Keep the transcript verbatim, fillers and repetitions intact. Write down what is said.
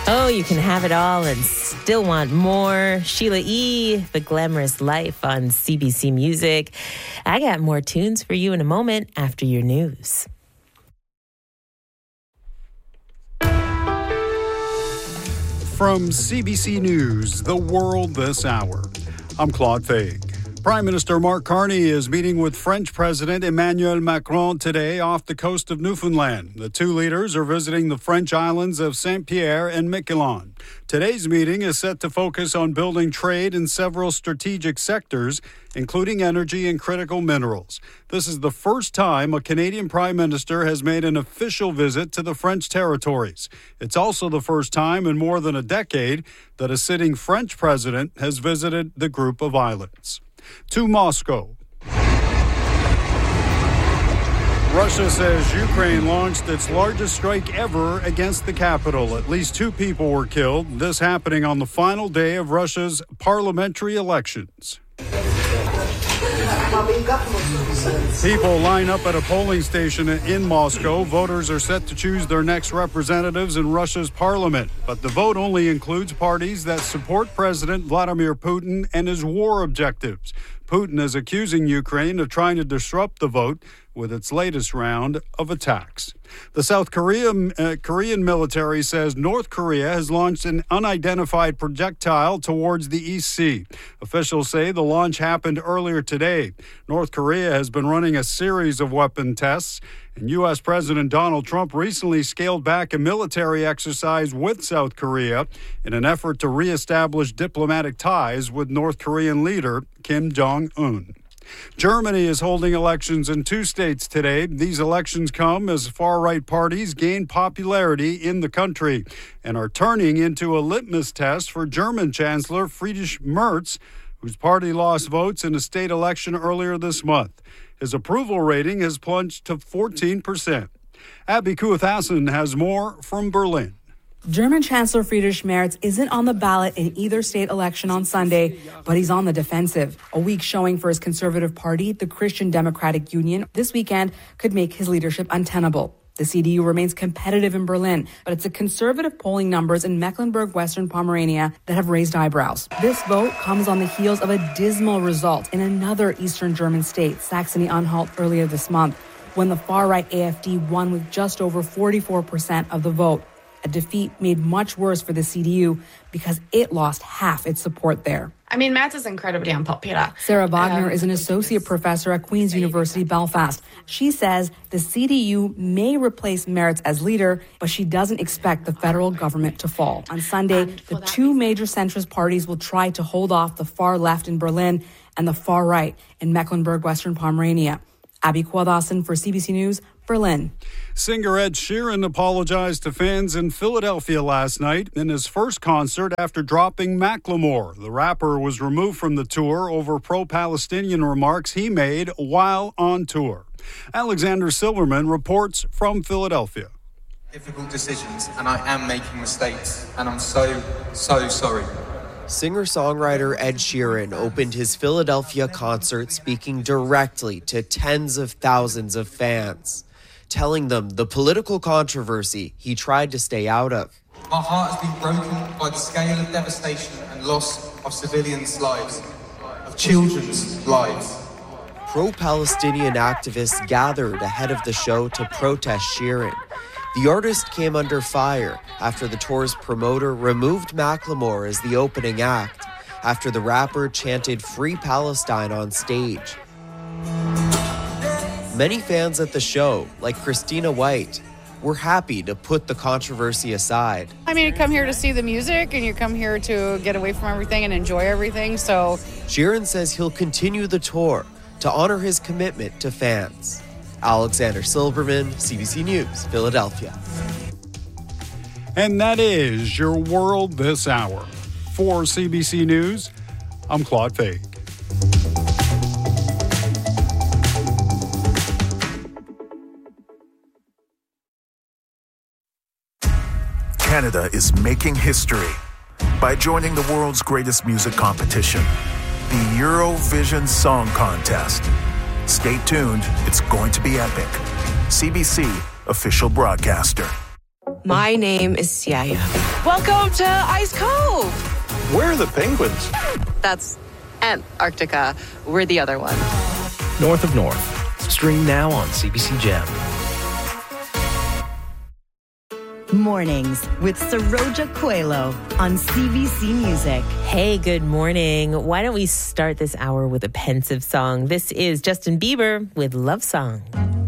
Oh, you can have it all and still want more. Sheila E., The Glamorous Life on C B C Music. I got more tunes for you in a moment after your news. From C B C News, The World This Hour, I'm Claude Faig. Prime Minister Mark Carney is meeting with French President Emmanuel Macron today off the coast of Newfoundland. The two leaders are visiting the French islands of Saint-Pierre and Miquelon. Today's meeting is set to focus on building trade in several strategic sectors, including energy and critical minerals. This is the first time a Canadian Prime Minister has made an official visit to the French territories. It's also the first time in more than a decade that a sitting French president has visited the group of islands. To Moscow. Russia says Ukraine launched its largest strike ever against the capital. At least two people were killed. This happening on the final day of Russia's parliamentary elections. People line up at a polling station in Moscow. Voters are set to choose their next representatives in Russia's parliament. But the vote only includes parties that support President Vladimir Putin and his war objectives. Putin is accusing Ukraine of trying to disrupt the vote with its latest round of attacks. The South Korean, uh, Korean military says North Korea has launched an unidentified projectile towards the East Sea. Officials say the launch happened earlier today. North Korea has been running a series of weapon tests, and U S. President Donald Trump recently scaled back a military exercise with South Korea in an effort to reestablish diplomatic ties with North Korean leader Kim Jong-un. Germany is holding elections in two states today. These elections come as far-right parties gain popularity in the country and are turning into a litmus test for German Chancellor Friedrich Merz, whose party lost votes in a state election earlier this month. His approval rating has plunged to fourteen percent. Abby Kuathassen has more from Berlin. German Chancellor Friedrich Merz isn't on the ballot in either state election on Sunday, but he's on the defensive. A weak showing for his conservative party, the Christian Democratic Union, this weekend could make his leadership untenable. The C D U remains competitive in Berlin, but it's the conservative polling numbers in Mecklenburg-Western Pomerania that have raised eyebrows. This vote comes on the heels of a dismal result in another eastern German state, Saxony-Anhalt, earlier this month, when the far-right A F D won with just over forty-four percent of the vote. A defeat made much worse for the C D U because it lost half its support there. I mean, Merz is incredibly unpopular. Sarah Wagner um, is an associate professor at Queen's University Belfast. She says the C D U may replace Merz as leader, but she doesn't expect the federal government to fall. On Sunday, the two major centrist parties will try to hold off the far left in Berlin and the far right in Mecklenburg-Western Pomerania. Abby Kuathassen for C B C News, Berlin. Singer Ed Sheeran apologized to fans in Philadelphia last night in his first concert after dropping Macklemore. The rapper was removed from the tour over pro-Palestinian remarks he made while on tour. Alexander Silverman reports from Philadelphia. Difficult decisions, and I am making mistakes, and I'm so, so sorry. Singer-songwriter Ed Sheeran opened his Philadelphia concert speaking directly to tens of thousands of fans, telling them the political controversy he tried to stay out of. My heart has been broken by the scale of devastation and loss of civilians' lives, of children's lives. Pro-Palestinian activists gathered ahead of the show to protest Sheeran. The artist came under fire after the tour's promoter removed Macklemore as the opening act, after the rapper chanted Free Palestine on stage. Many fans at the show, like Christina White, were happy to put the controversy aside. I mean, you come here to see the music and you come here to get away from everything and enjoy everything, so... Sheeran says he'll continue the tour to honor his commitment to fans. Alexander Silverman, C B C News, Philadelphia. And that is your World This Hour. For C B C News, I'm Claude Faig. Canada is making history by joining the world's greatest music competition, the Eurovision Song Contest. Stay tuned, it's going to be epic. C B C, official broadcaster. My name is Siaya. Welcome to Ice Cove. Where are the penguins? That's Antarctica. We're the other one. North of North. Stream now on C B C Gem. Mornings with Saroja Coelho on C B C Music. Hey, good morning. Why don't we start this hour with a pensive song? This is Justin Bieber with Love Song.